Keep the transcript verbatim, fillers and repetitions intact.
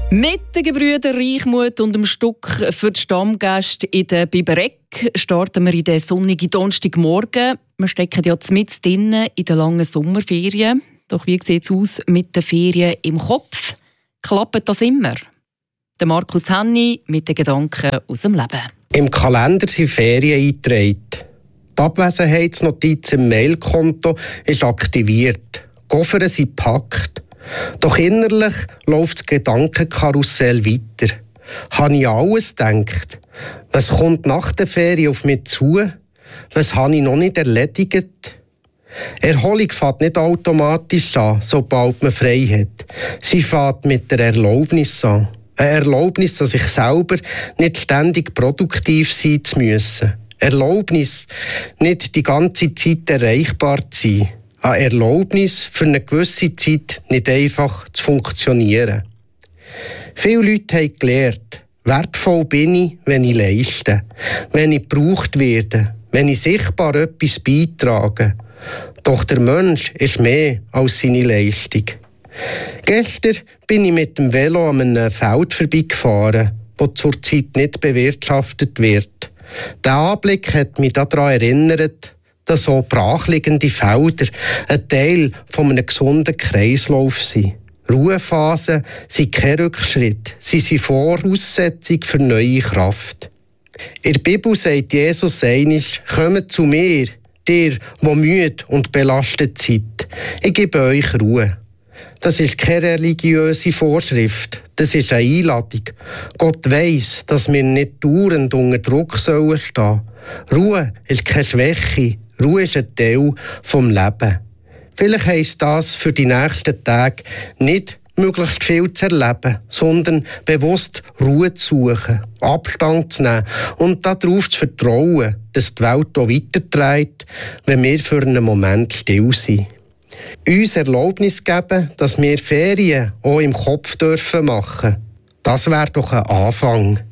Mit den Gebrüdern Reichmuth und dem Stück für die Stammgäste in der Bibereck starten wir in den sonnigen Donnerstagmorgen. Wir stecken ja mitten drinnen in den langen Sommerferien. Doch wie sieht es aus mit den Ferien im Kopf? Klappt das immer? Der Markus Henny mit den Gedanken aus dem Leben. Im Kalender sind Ferien eingetragen. Die Abwesenheitsnotiz im Mailkonto ist aktiviert. Die Koffer sind gepackt. Doch innerlich läuft das Gedankenkarussell weiter. Habe ich alles gedacht? Was kommt nach der Ferien auf mich zu? Was habe ich noch nicht erledigt? Erholung fängt nicht automatisch an, sobald man frei hat. Sie fängt mit der Erlaubnis an. Eine Erlaubnis, dass ich selber nicht ständig produktiv sein zu müssen. Erlaubnis, nicht die ganze Zeit erreichbar zu sein. Eine Erlaubnis, für eine gewisse Zeit nicht einfach zu funktionieren. Viele Leute haben gelernt, wertvoll bin ich, wenn ich leiste, wenn ich gebraucht werde, wenn ich sichtbar etwas beitrage. Doch der Mensch ist mehr als seine Leistung. Gestern bin ich mit dem Velo an einem Feld vorbeigefahren, das zurzeit nicht bewirtschaftet wird. Der Anblick hat mich daran erinnert, dass so brachliegende Felder ein Teil von einem gesunden Kreislauf sind. Ruhephasen sind kein Rückschritt, sie sind Voraussetzung für neue Kraft. In der Bibel sagt Jesus einmal: «Kommt zu mir, ihr, die müde und belastet seid. Ich gebe euch Ruhe.» Das ist keine religiöse Vorschrift, das ist eine Einladung. Gott weiss, dass wir nicht dauernd unter Druck stehen sollen. Ruhe ist keine Schwäche, Ruhe ist ein Teil vom Leben. Vielleicht heisst das für die nächsten Tage nicht, möglichst viel zu erleben, sondern bewusst Ruhe zu suchen, Abstand zu nehmen und darauf zu vertrauen, dass die Welt auch weiterträgt, wenn wir für einen Moment still sind. Uns Erlaubnis geben, dass wir Ferien auch im Kopf dürfen machen. Das wäre doch ein Anfang.